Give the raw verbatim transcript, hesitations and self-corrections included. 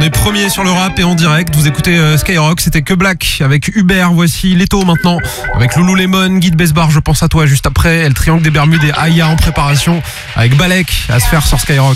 est premier sur le rap et en direct. Vous écoutez euh, Skyrock, c'était Que Black avec Hubert. Voici Leto maintenant avec Lululemon, Guide Besbar, je pense à toi juste après. El Triangle des Bermudes et Aya en préparation avec Balek à se faire sur Skyrock.